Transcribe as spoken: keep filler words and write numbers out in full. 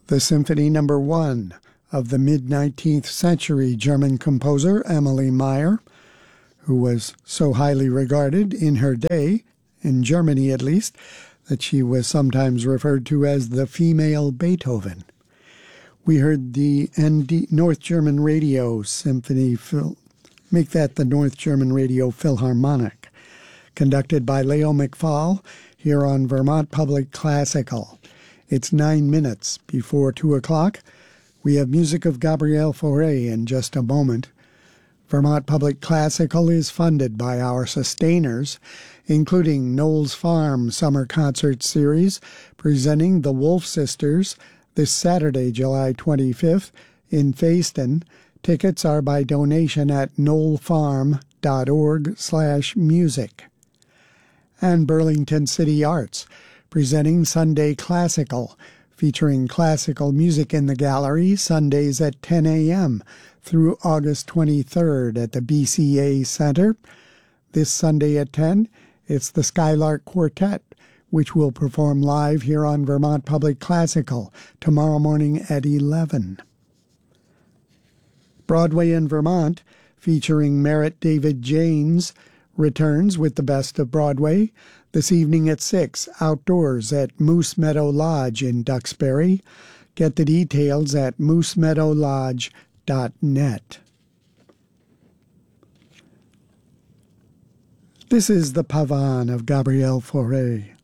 the Symphony Number One of the mid-nineteenth century German composer Emily Meyer, who was so highly regarded in her day, in Germany at least, that she was sometimes referred to as the female Beethoven. We heard the N D North German Radio Symphony, Phil, make that the North German Radio Philharmonic, conducted by Leo McFall here on Vermont Public Classical. It's nine minutes before two o'clock. We have music of Gabriel Fauré in just a moment. Vermont Public Classical is funded by our sustainers, including Knowles Farm Summer Concert Series, presenting the Wolf Sisters this Saturday, July twenty-fifth, in Fayston. Tickets are by donation at knowlefarm.org slash music. And Burlington City Arts, presenting Sunday Classical, featuring classical music in the gallery Sundays at ten a.m. through August twenty-third at the B C A Center. This Sunday at ten, it's the Skylark Quartet, which will perform live here on Vermont Public Classical tomorrow morning at eleven. Broadway in Vermont, featuring Merritt David Janes, returns with the best of Broadway this evening at six, outdoors at Moose Meadow Lodge in Duxbury. Get the details at moose meadow lodge dot net. This is the Pavan of Gabriel Fauré.